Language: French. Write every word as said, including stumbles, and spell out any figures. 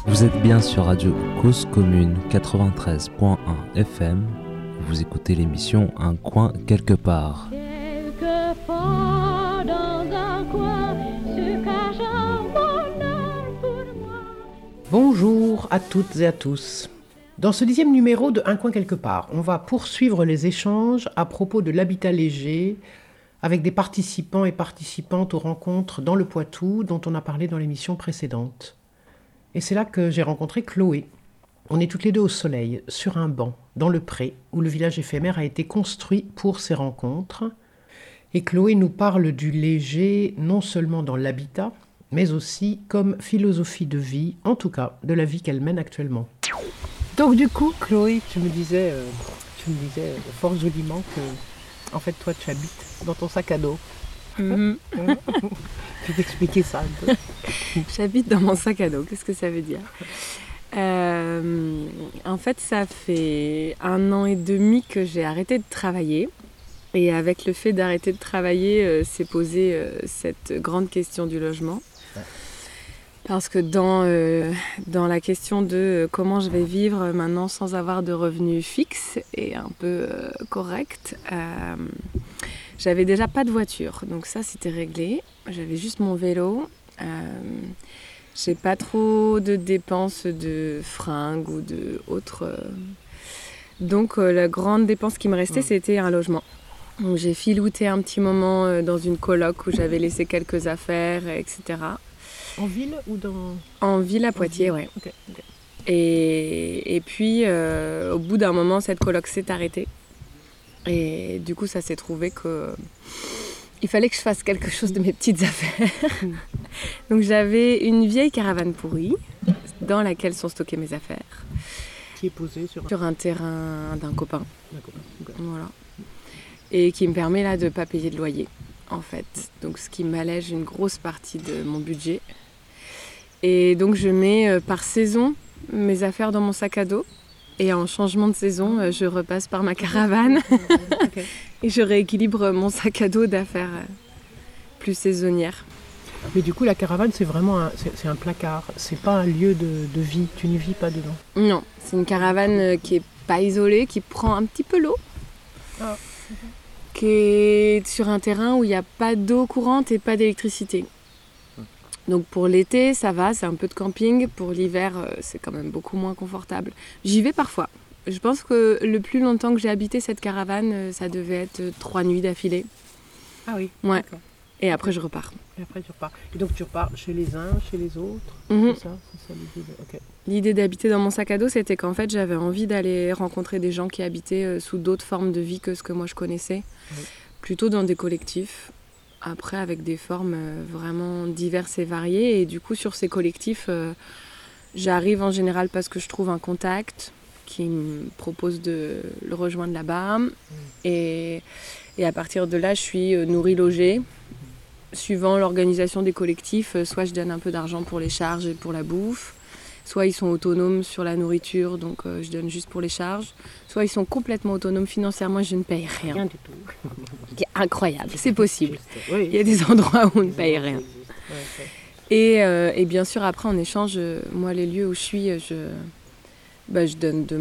Vous êtes bien sur Radio Cause Commune quatre-vingt-treize point un F M. Vous écoutez l'émission Un coin quelque part. Quelque part dans un coin se cache un bonheur pour moi. Bonjour à toutes et à tous. Dans ce dixième numéro de Un coin quelque part, on va poursuivre les échanges à propos de l'habitat léger avec des participants et participantes aux rencontres dans le Poitou dont on a parlé dans l'émission précédente. Et c'est là que j'ai rencontré Chloé. On est toutes les deux au soleil, sur un banc, dans le pré, où le village éphémère a été construit pour ces rencontres. Et Chloé nous parle du léger, non seulement dans l'habitat, mais aussi comme philosophie de vie, en tout cas de la vie qu'elle mène actuellement. Donc du coup, Chloé, tu me disais, euh, tu me disais euh, fort joliment que, en fait, toi, tu habites dans ton sac à dos. Mmh. Tu peux expliquer ça un peu. J'habite dans mon sac à dos, qu'est-ce que ça veut dire ? euh, En fait, ça fait un an et demi que j'ai arrêté de travailler. Et avec le fait d'arrêter de travailler, euh, s'est posée euh, cette grande question du logement. Parce que dans, euh, dans la question de euh, comment je vais vivre maintenant sans avoir de revenus fixes et un peu euh, corrects, euh, j'avais déjà pas de voiture, donc ça c'était réglé. J'avais juste mon vélo. Euh, j'ai pas trop de dépenses de fringues ou de autres. Euh... Donc euh, la grande dépense qui me restait, c'était un logement. Donc j'ai filouté un petit moment euh, dans une coloc où j'avais laissé quelques affaires, et cetera. En ville ou dans... En ville à Poitiers, oui. Okay, okay. Et, et puis, euh, au bout d'un moment, cette coloc s'est arrêtée. Et du coup, ça s'est trouvé que il fallait que je fasse quelque chose de mes petites affaires. Donc, j'avais une vieille caravane pourrie dans laquelle sont stockées mes affaires. Qui est posée sur un, sur un terrain d'un copain. D'un copain. Okay. Voilà. Et qui me permet là de ne pas payer de loyer, en fait. Donc, ce qui m'allège une grosse partie de mon budget. Et donc, je mets euh, par saison mes affaires dans mon sac à dos. Et en changement de saison, euh, je repasse par ma caravane. Okay. Et je rééquilibre mon sac à dos d'affaires euh, plus saisonnières. Mais du coup, la caravane, c'est vraiment un, c'est, c'est un placard. C'est pas un lieu de, de vie. Tu n'y vis pas dedans. Non, c'est une caravane euh, qui est pas isolée, qui prend un petit peu l'eau. Ah. Qui est sur un terrain où il n'y a pas d'eau courante et pas d'électricité. Donc pour l'été, ça va, c'est un peu de camping. Pour l'hiver, c'est quand même beaucoup moins confortable. J'y vais parfois. Je pense que le plus longtemps que j'ai habité cette caravane, ça devait être trois nuits d'affilée. Ah oui, ouais. D'accord. Et après, je repars. Et après, tu repars. Et donc tu repars chez les uns, chez les autres. Mm-hmm. C'est ça, c'est ça l'idée. De... Okay. L'idée d'habiter dans mon sac à dos, c'était qu'en fait, j'avais envie d'aller rencontrer des gens qui habitaient sous d'autres formes de vie que ce que moi je connaissais. Oui. Plutôt dans des collectifs. Après, avec des formes vraiment diverses et variées. Et du coup, sur ces collectifs, euh, j'arrive en général parce que je trouve un contact qui me propose de le rejoindre là-bas. Mmh. Et, et à partir de là, je suis nourrie, logée. Suivant l'organisation des collectifs, soit je donne un peu d'argent pour les charges et pour la bouffe. Soit ils sont autonomes sur la nourriture, donc euh, je donne juste pour les charges. Soit ils sont complètement autonomes financièrement, je ne paye rien. Rien du tout. C'est incroyable, c'est possible. Oui. Il y a des endroits où on ne paye rien. Et, euh, et bien sûr, après, en échange, moi, les lieux où je suis, je, bah, je donne de